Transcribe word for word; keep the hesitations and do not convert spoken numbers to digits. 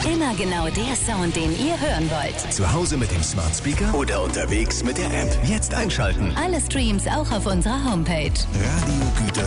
Immer genau der Sound, den ihr hören wollt. Zu Hause mit dem Smart Speaker oder unterwegs mit der App. Jetzt einschalten. Alle Streams auch auf unserer Homepage. Radio Güter.